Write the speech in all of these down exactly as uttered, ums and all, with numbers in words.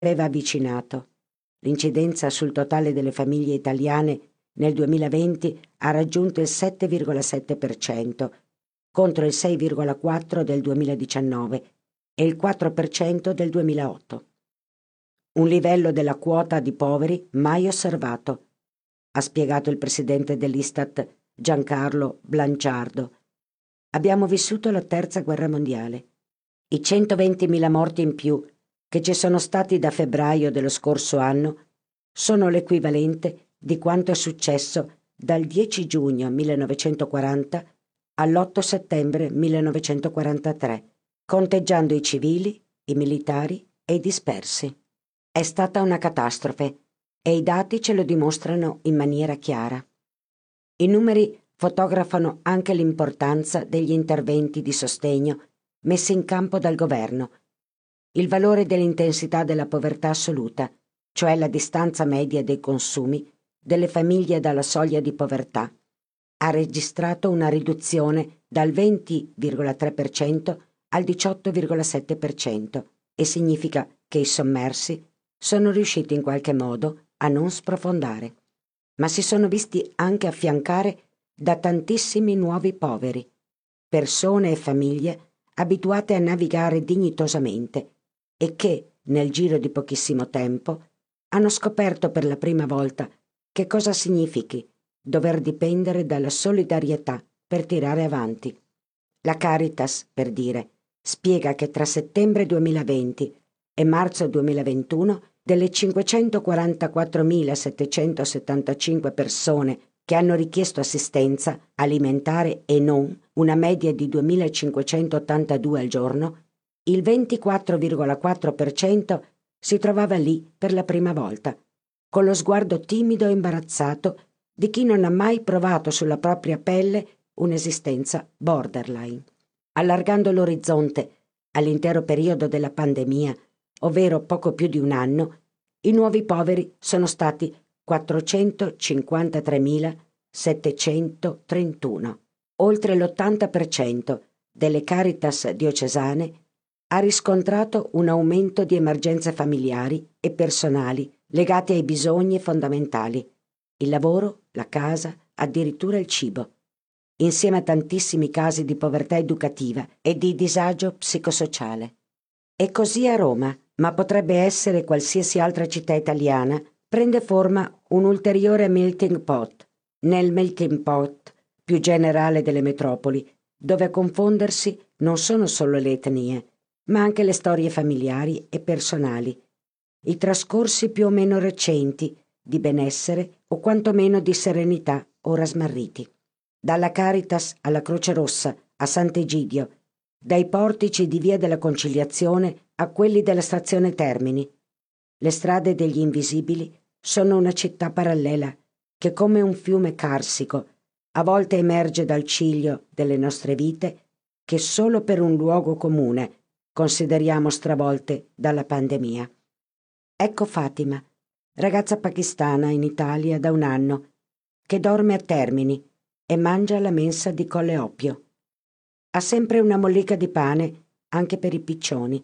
aveva avvicinato. L'incidenza sul totale delle famiglie italiane nel duemilaventi ha raggiunto il sette virgola sette per cento, contro il sei virgola quattro per cento del duemiladiciannove e il quattro per cento del duemilaotto. Un livello della quota di poveri mai osservato, ha spiegato il presidente dell'Istat Giancarlo Blanciardo. Abbiamo vissuto la terza guerra mondiale. I centoventimila morti in più che ci sono stati da febbraio dello scorso anno sono l'equivalente di quanto è successo dal dieci giugno millenovecentoquaranta all'otto settembre millenovecentoquarantatré, conteggiando i civili, i militari e i dispersi. È stata una catastrofe e i dati ce lo dimostrano in maniera chiara. I numeri fotografano anche l'importanza degli interventi di sostegno messi in campo dal governo. Il valore dell'intensità della povertà assoluta, cioè la distanza media dei consumi delle famiglie dalla soglia di povertà, ha registrato una riduzione dal venti virgola tre per cento al diciotto virgola sette per cento e significa che i sommersi sono riusciti in qualche modo a non sprofondare, ma si sono visti anche affiancare da tantissimi nuovi poveri, persone e famiglie abituate a navigare dignitosamente e che, nel giro di pochissimo tempo, hanno scoperto per la prima volta che cosa significhi dover dipendere dalla solidarietà per tirare avanti. La Caritas, per dire, spiega che tra settembre duemilaventi e marzo duemilaventuno delle cinquecentoquarantaquattromilasettecentosettantacinque persone che hanno richiesto assistenza alimentare e non, una media di duemilacinquecentottantadue al giorno, il ventiquattro virgola quattro per cento si trovava lì per la prima volta, con lo sguardo timido e imbarazzato di chi non ha mai provato sulla propria pelle un'esistenza borderline. Allargando l'orizzonte all'intero periodo della pandemia, ovvero poco più di un anno, i nuovi poveri sono stati quattrocentocinquantatremilasettecentotrentuno. Oltre l'ottanta per cento delle Caritas diocesane ha riscontrato un aumento di emergenze familiari e personali legate ai bisogni fondamentali: il lavoro, la casa, addirittura il cibo, insieme a tantissimi casi di povertà educativa e di disagio psicosociale. E così a Roma, ma potrebbe essere qualsiasi altra città italiana, prende forma un ulteriore melting pot, nel melting pot più generale delle metropoli, dove a confondersi non sono solo le etnie, ma anche le storie familiari e personali, i trascorsi più o meno recenti di benessere o quantomeno di serenità ora smarriti. Dalla Caritas alla Croce Rossa, a Sant'Egidio, dai portici di Via della Conciliazione a quelli della stazione Termini. Le strade degli invisibili sono una città parallela che, come un fiume carsico, a volte emerge dal ciglio delle nostre vite che solo per un luogo comune consideriamo stravolte dalla pandemia. Ecco Fatima, ragazza pakistana in Italia da un anno, che dorme a Termini e mangia alla mensa di Colle Oppio. Ha sempre una mollica di pane anche per i piccioni.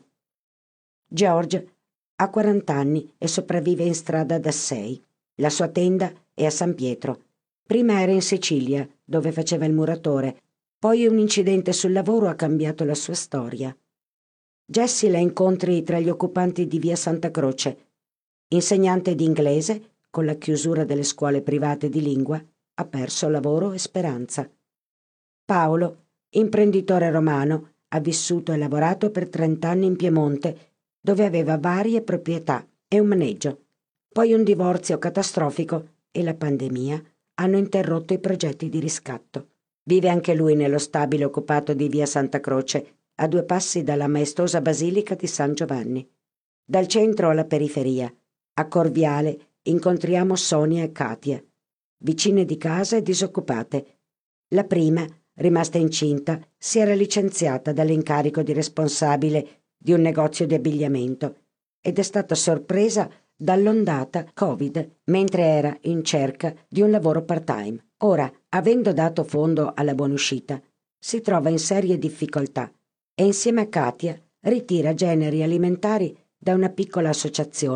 George ha quaranta anni e sopravvive in strada da sei. La sua tenda è a San Pietro. Prima era in Sicilia, dove faceva il muratore, poi un incidente sul lavoro ha cambiato la sua storia. Jessie la incontri tra gli occupanti di Via Santa Croce. Insegnante di inglese, con la chiusura delle scuole private di lingua, ha perso lavoro e speranza. Paolo, imprenditore romano, ha vissuto e lavorato per trent'anni in Piemonte, dove aveva varie proprietà e un maneggio. Poi un divorzio catastrofico e la pandemia hanno interrotto i progetti di riscatto. Vive anche lui nello stabile occupato di Via Santa Croce, a due passi dalla maestosa basilica di San Giovanni. Dal centro alla periferia, a Corviale, incontriamo Sonia e Katia, vicine di casa e disoccupate. La prima, rimasta incinta, si era licenziata dall'incarico di responsabile di un negozio di abbigliamento ed è stata sorpresa dall'ondata Covid mentre era in cerca di un lavoro part-time. Ora, avendo dato fondo alla buonuscita, si trova in serie difficoltà e insieme a Katia ritira generi alimentari da una piccola associazione